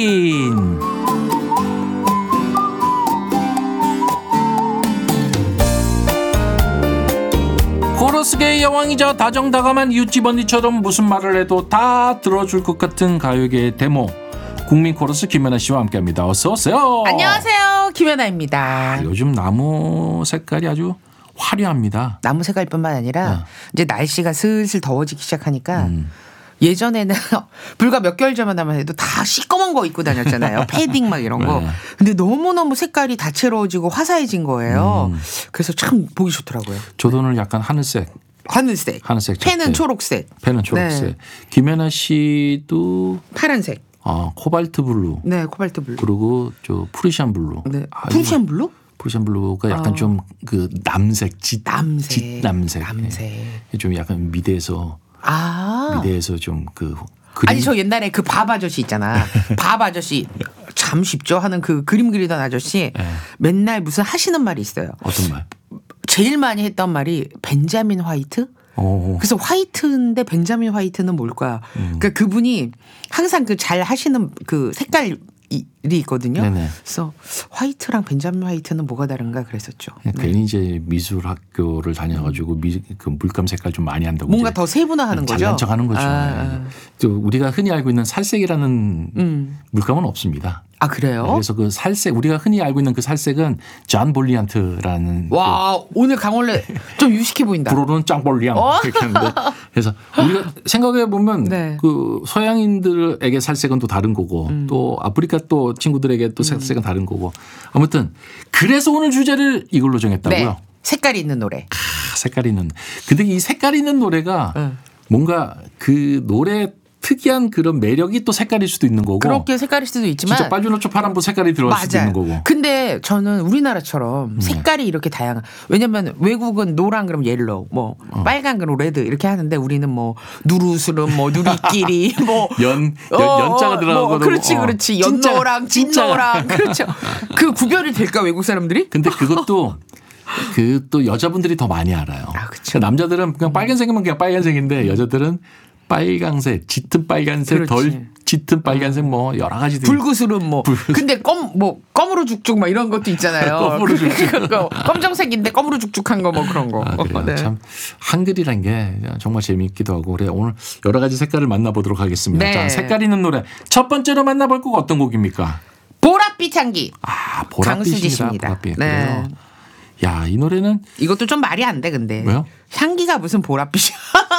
퀸. 코러스계의 여왕이자 다정다감한 이웃집 언니처럼 무슨 말을 해도 다 들어줄 것 같은 가요계의 데모, 국민 코러스 김연아 씨와 함께합니다. 어서 오세요. 안녕하세요, 김연아입니다. 요즘 나무 색깔이 아주 화려합니다. 나무 색깔뿐만 아니라 이제 날씨가 슬슬 더워지기 시작하니까 예전에는 불과 몇 개월 전만 해도 다 시꺼먼 거 입고 다녔잖아요. 패딩 막 이런 거. 네. 근데 너무너무 색깔이 다채로워지고 화사해진 거예요. 그래서 참 보기 좋더라고요. 저도 오늘 약간 하늘색. 하늘색. 펜은 쳤대. 초록색. 펜은 초록색. 네. 김연아 씨도 파란색. 코발트 블루. 네, 코발트 블루. 그리고 저 프루시안 블루. 네. 프루시안 블루? 프루시안 블루가 약간 좀 그 남색, 남색. 남색. 남색. 좀 약간 미대에서 좀 그 아니 저 옛날에 그 밥 아저씨 있잖아. 밥 아저씨 참 쉽죠 하는 그 그림 그리던 아저씨 맨날 무슨 하시는 말이 있어요. 어떤 말? 제일 많이 했던 말이 벤자민 화이트? 그래서 화이트인데 벤자민 화이트는 뭘까? 그러니까 그분이 항상 그 잘 하시는 그 색깔이 있거든요. 네네. 그래서 화이트랑 벤자민 화이트는 뭐가 다른가 그랬었죠. 괜히 이제 미술 학교를 다녀가지고 그 물감 색깔 좀 많이 한다고 뭔가 더 세분화하는 거죠. 잘난 척하는 거죠. 또 우리가 흔히 알고 있는 살색이라는 물감은 없습니다. 아 그래요? 그래서 그 살색 우리가 흔히 알고 있는 그 살색은 잔 볼리안트라는 와 오늘 강원래 좀 유식해 보인다. 불어는 짱 볼리앙 이렇게 하는데 그래서 우리가 생각해 보면 네. 그 서양인들에게 살색은 또 다른 거고 또 아프리카 또 친구들에게 또 색색은 다른 거고 아무튼 그래서 오늘 주제를 이걸로 정했다고요. 네. 색깔이 있는 노래. 색깔 있는. 근데 이 색깔 있는 노래가 뭔가 그 노래 특이한 그런 매력이 또 색깔일 수도 있는 거고. 그렇게 색깔일 수도 있지만. 진짜 빨주노초 파란보 색깔이 들어갈 수도 있는 거고. 근데 저는 우리나라처럼 색깔이 이렇게 다양한. 왜냐면 외국은 노란 그럼 옐로우, 뭐 빨간 그럼 레드 이렇게 하는데 우리는 뭐 누르스름, 뭐 누리끼리, 뭐 연자가 들어가고. 뭐 그렇지. 연노랑 진노랑 그렇죠. 그 구별이 될까 외국 사람들이? 근데 그것도. 그 또 여자분들이 더 많이 알아요. 그렇죠. 남자들은 그냥 빨간색이면 그냥 빨간색인데 여자들은 빨강색, 짙은 빨간색, 그렇지. 덜 짙은 빨간색 뭐 여러 가지. 붉으스름 뭐. 근데 검으로 죽죽 막 이런 것도 있잖아요. 검으로 죽죽. 검정색인데 검으로 죽죽한 거 뭐 그런 거. 그래요. 네. 참 한글이란 게 정말 재미있기도 하고 그래 오늘 여러 가지 색깔을 만나보도록 하겠습니다. 네. 자, 색깔 있는 노래 첫 번째로 만나볼 곡 어떤 곡입니까? 보랏빛 향기. 보랏빛입니다. 강수지 씨입니다. 보랏빛. 네. 그래요. 야, 이 노래는 이것도 좀 말이 안 돼 근데. 왜요? 향기가 무슨 보랏빛이야.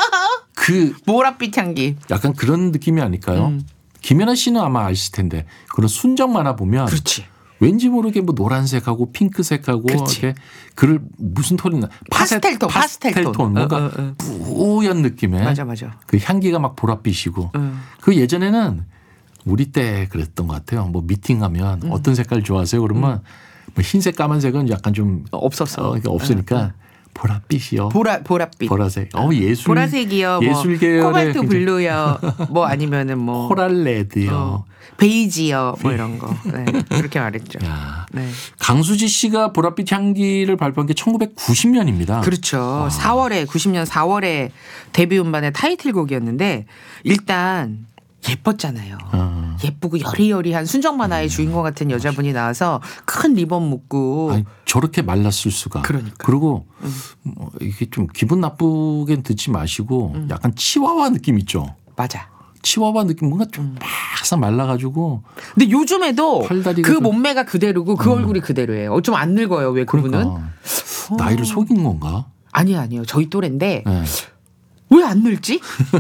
그 보랏빛 향기. 약간 그런 느낌이 아닐까요? 김연아 씨는 아마 아실 텐데 그런 순정 만화 보면 그렇지. 왠지 모르게 뭐 노란색하고 핑크색하고 이렇게 그를 무슨 톤이나 파스텔 톤. 뭔가 뿌연 느낌의 맞아. 그 향기가 막 보랏빛이고 그 예전에는 우리 때 그랬던 것 같아요. 뭐 미팅하면 어떤 색깔 좋아하세요? 그러면 뭐 흰색 까만색은 약간 좀 없었어. 없으니까 보랏빛이요. 보랏빛. 보라색. 예술. 보라색이요. 예술 계열의 코발트 블루요. 뭐 아니면은 뭐 코랄 레드요. 베이지요. 뭐 이런 거. 네. 그렇게 말했죠. 야. 네. 강수지 씨가 보랏빛 향기를 발표한 게 1990년입니다. 그렇죠. 90년 4월에 데뷔 음반의 타이틀곡이었는데 일단 예뻤잖아요. 예쁘고 여리여리한 순정 만화의 주인공 같은 여자분이 나와서 큰 리본 묶고. 아니, 저렇게 말랐을 수가. 그러니까. 그리고 이게 좀 기분 나쁘게 듣지 마시고 약간 치와와 느낌 있죠. 맞아. 치와와 느낌 뭔가 좀 바싹 말라가지고. 근데 요즘에도 팔다리가 그 몸매가 그대로고 그 얼굴이 그대로예요. 좀 안 늙어요. 왜 그분은? 그러니까. 나이를 속인 건가? 아니요. 저희 또래인데 네. 왜 안 늙지?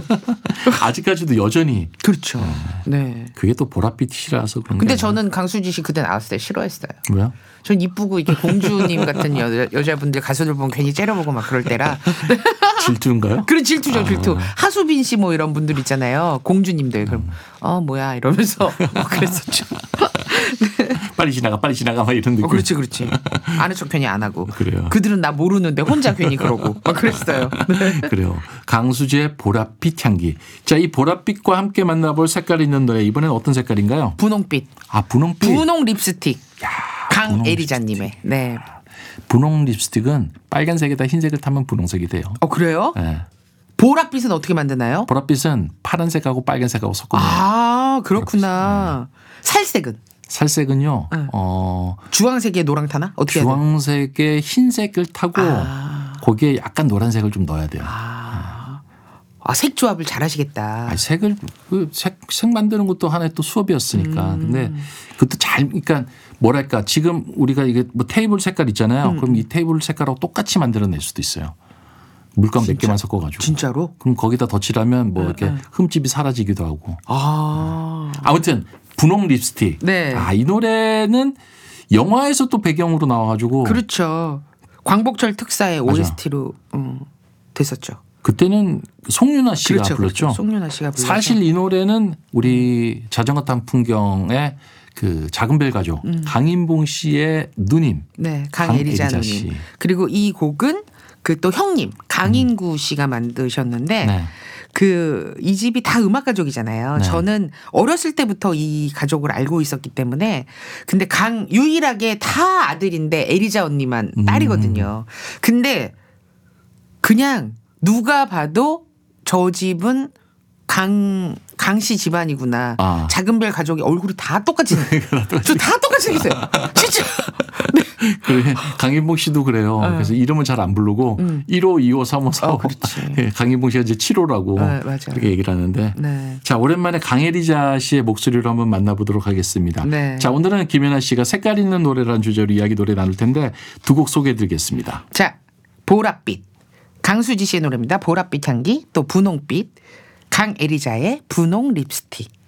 아직까지도 여전히. 그렇죠. 네. 그게 또 보랏빛이라서 그런 근데 게 저는 강수지 씨 그때 나왔을 때 싫어했어요. 왜요? 전 이쁘고 이렇게 공주님 같은 여자분들 가수들 보면 괜히 째려보고 막 그럴 때라. 질투인가요? 그런 질투죠, 질투. 하수빈 씨 뭐 이런 분들 있잖아요. 공주님들. 그럼 뭐야 이러면서 그랬었죠. 빨리 지나가 막 이런 느낌. 그렇지. 아는 척 괜히 안 하고. 그래요. 그들은 나 모르는데 혼자 괜히 그러고 막 그랬어요. 그래요. 강수지의 보랏빛 향기. 자, 이 보랏빛과 함께 만나볼 색깔 있는 노래 이번엔 어떤 색깔인가요? 분홍빛. 분홍빛. 분홍 립스틱. 강애리자님의. 네. 분홍 립스틱은 빨간색에다 흰색을 타면 분홍색이 돼요. 그래요? 네. 보랏빛은 어떻게 만드나요? 보랏빛은 파란색하고 빨간색하고 섞어요. 그렇구나. 살색은? 살색은요. 응. 주황색에 노랑타나? 어떻게 해야 돼? 주황색에 흰색을 타고 거기에 약간 노란색을 좀 넣어야 돼요. 색 조합을 잘 하시겠다. 아니, 색을 색 만드는 것도 하나의 또 수업이었으니까. 근데 그것도 그러니까 뭐랄까 지금 우리가 이게 뭐 테이블 색깔 있잖아요. 그럼 이 테이블 색깔하고 똑같이 만들어낼 수도 있어요. 물감 몇 개만 섞어가지고. 진짜로? 그럼 거기다 덧칠하면 뭐 이렇게 흠집이 사라지기도 하고. 아무튼 분홍 립스틱. 네. 이 노래는 영화에서 또 배경으로 나와가지고. 그렇죠. 광복절 특사의 OST로 됐었죠. 그때는 송윤아 씨가 그렇죠, 불렀죠. 그렇죠. 송윤아 씨가 불렀죠. 사실 이 노래는 우리 자전거 탄 풍경의 그 작은 별 가족 강인봉 씨의 누님. 네, 강애리자 씨. 누님. 그리고 이 곡은 그 또 형님 강인구 씨가 만드셨는데 네. 이 집이 다 음악 가족이잖아요. 네. 저는 어렸을 때부터 이 가족을 알고 있었기 때문에 근데 유일하게 다 아들인데 에리자 언니만 딸이거든요. 근데 그냥 누가 봐도 저 집은 강씨 집안이구나. 작은 별 가족이 얼굴이 다 똑같이 저 다 똑같이 생겼어요. 진짜. 네. 그래. 강인봉 씨도 그래요. 그래서 이름은 잘 안 부르고 1호, 2호, 3호, 4호. 네, 강인봉 씨가 이제 7호라고 그렇게 얘기를 하는데. 네. 자, 오랜만에 강혜리자 씨의 목소리로 한번 만나보도록 하겠습니다. 네. 자, 오늘은 김연아 씨가 색깔 있는 노래라는 주제로 이야기 노래 나눌 텐데 두 곡 소개해드리겠습니다. 자, 보랏빛. 강수지 씨의 노래입니다. 보랏빛 향기. 또 분홍빛. 강애리자의 분홍 립스틱.